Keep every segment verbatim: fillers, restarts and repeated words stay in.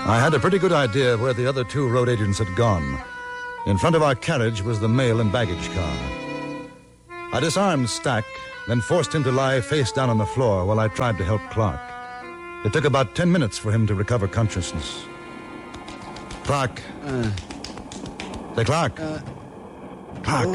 I had a pretty good idea of where the other two road agents had gone. In front of our carriage was the mail and baggage car. I disarmed Stack, then forced him to lie face down on the floor while I tried to help Clark. It took about ten minutes for him to recover consciousness. Clark. Uh, Say, Clark. Uh, Clark.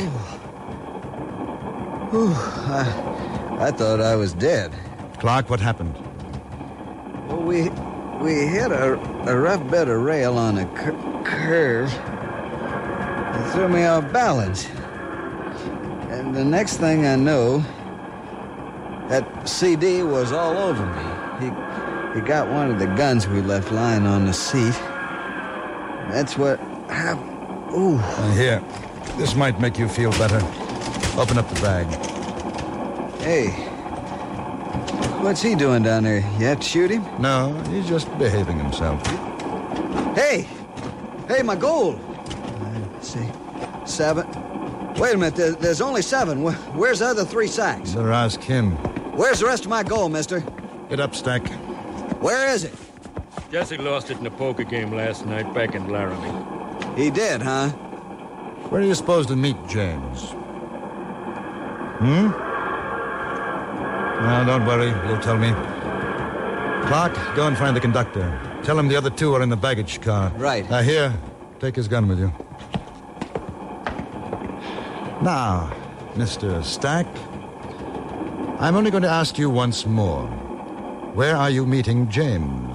Oh. Ooh, I, I thought I was dead. Clark, what happened? Well, we we hit a, a rough bed of rail on a cur- curve. It threw me off balance. And the next thing I know, that C D was all over me. He, he got one of the guns we left lying on the seat. That's what happened. Ooh. Uh, here, this might make you feel better. Open up the bag. Hey, what's he doing down there? You have to shoot him? No, he's just behaving himself. Hey! Hey, my gold! Let's see. Seven. Wait a minute, there, there's only seven. Where, where's the other three sacks? Better ask him. Where's the rest of my gold, mister? Get up, Stack. Where is it? Jesse lost it in a poker game last night back in Laramie. He did, huh? Where are you supposed to meet James? Hmm? No, don't worry. You'll tell me. Clark, go and find the conductor. Tell him the other two are in the baggage car. Right. Now, here, take his gun with you. Now, Mister Stack, I'm only going to ask you once more. Where are you meeting James?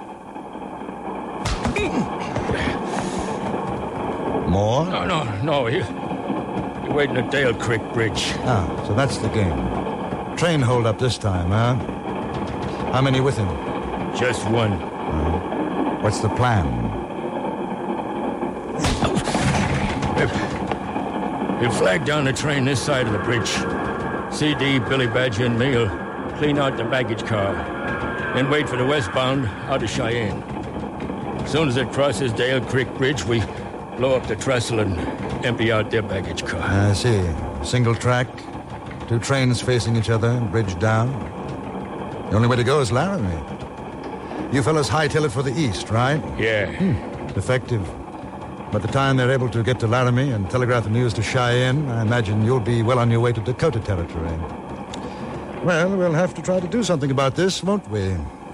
More? No, no, no. He, you're waiting at Dale Creek Bridge. Ah, so that's the game. Train hold up this time, huh? How many with him? Just one. Uh, what's the plan? He'll flag down the train this side of the bridge. C D, Billy Badger, and me'll clean out the baggage car. Then wait for the westbound out of Cheyenne. As soon as it crosses Dale Creek Bridge, we blow up the trestle and empty out their baggage car. I see. Single track, two trains facing each other, bridge down. The only way to go is Laramie. You fellas hightail it for the east, right? Yeah. Hmm. Effective. By the time they're able to get to Laramie and telegraph the news to Cheyenne, I imagine you'll be well on your way to Dakota Territory. Well, we'll have to try to do something about this, won't we?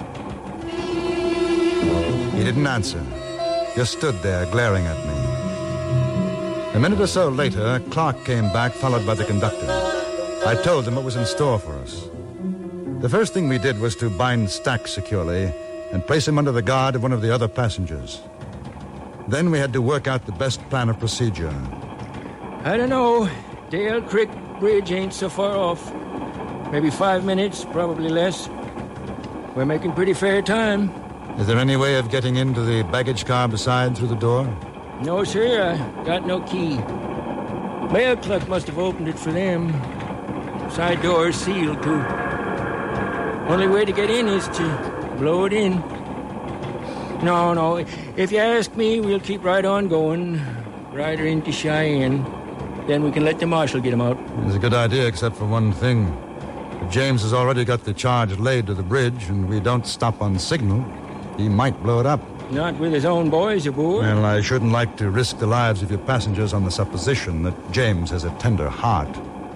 He didn't answer. Just stood there, glaring at me. A minute or so later, Clark came back, followed by the conductor. I told him what was in store for us. The first thing we did was to bind Stack securely and place him under the guard of one of the other passengers. Then we had to work out the best plan of procedure. I don't know. Dale Creek Bridge ain't so far off. Maybe five minutes, probably less. We're making pretty fair time. Is there any way of getting into the baggage car beside through the door? No, sir. I got no key. Mail clerk must have opened it for them. Side door's sealed, too. Only way to get in is to blow it in. No, no. If you ask me, we'll keep right on going. Right into Cheyenne. Then we can let the marshal get him out. It's a good idea, except for one thing. If James has already got the charge laid to the bridge and we don't stop on signal, he might blow it up. Not with his own boys aboard. Well, I shouldn't like to risk the lives of your passengers on the supposition that James has a tender heart.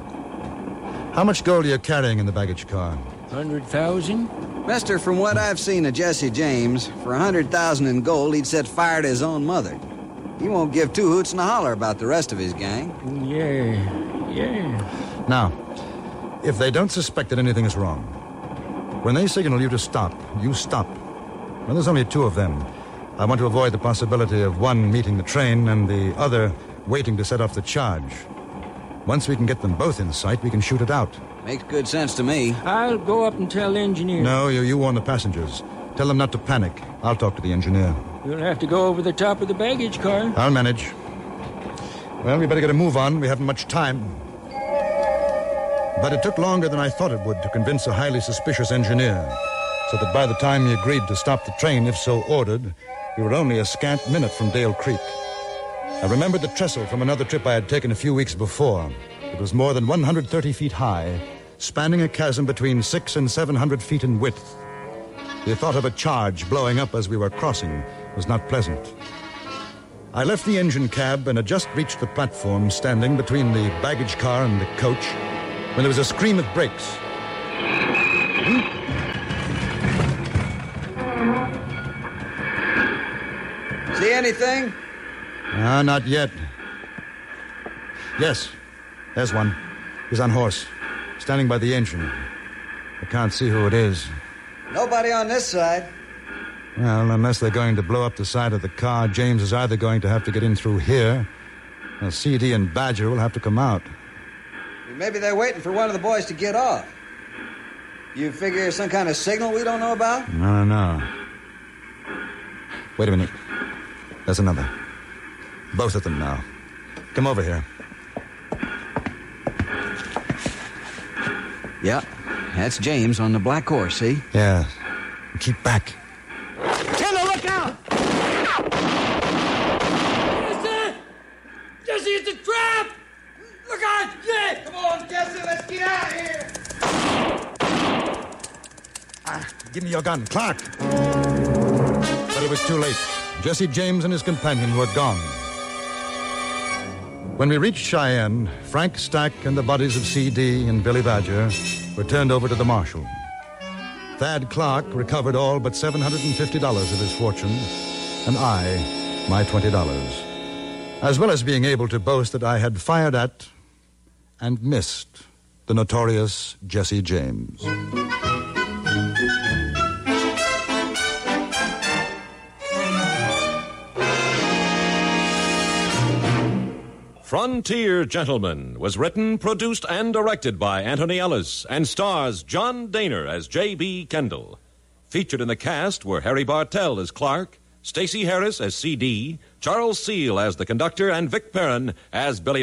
How much gold are you carrying in the baggage car? Hundred thousand? Mister, from what I've seen of Jesse James, for a hundred thousand in gold, he'd set fire to his own mother. He won't give two hoots and a holler about the rest of his gang. Yeah, yeah. Now, if they don't suspect that anything is wrong, when they signal you to stop, you stop. Well, there's only two of them. I want to avoid the possibility of one meeting the train and the other waiting to set off the charge. Once we can get them both in sight, we can shoot it out. Makes good sense to me. I'll go up and tell the engineer. No, you, you warn the passengers. Tell them not to panic. I'll talk to the engineer. You'll have to go over the top of the baggage car. I'll manage. Well, we better get a move on. We haven't much time. But it took longer than I thought it would to convince a highly suspicious engineer, so that by the time he agreed to stop the train, if so ordered, we were only a scant minute from Dale Creek. I remembered the trestle from another trip I had taken a few weeks before. It was more than one hundred thirty feet high, spanning a chasm between six and seven hundred feet in width. The thought of a charge blowing up as we were crossing was not pleasant. I left the engine cab and had just reached the platform standing between the baggage car and the coach when there was a scream of brakes. See anything? Ah, not yet. Yes, there's one. He's on horse, standing by the engine. I can't see who it is. Nobody on this side. Well, unless they're going to blow up the side of the car, James is either going to have to get in through here, or C D and Badger will have to come out. Maybe they're waiting for one of the boys to get off. You figure some kind of signal we don't know about? No, no, no. Wait a minute. There's another. Both of them now. Come over here. Yeah, that's James on the black horse, see? Yeah. Keep back. Taylor, look out! Jesse! Jesse, it's a trap! Look out! Yeah! Come on, Jesse, let's get out of here! Ah, give me your gun, Clark! But it was too late. Jesse James and his companion were gone. When we reached Cheyenne, Frank Stack and the bodies of C D and Billy Badger were turned over to the marshal. Thad Clark recovered all but seven hundred fifty dollars of his fortune, and I, my twenty dollars, as well as being able to boast that I had fired at and missed the notorious Jesse James. Frontier Gentlemen was written, produced, and directed by Anthony Ellis and stars John Daner as J B. Kendall. Featured in the cast were Harry Bartell as Clark, Stacey Harris as C D, Charles Seal as the conductor, and Vic Perrin as Billy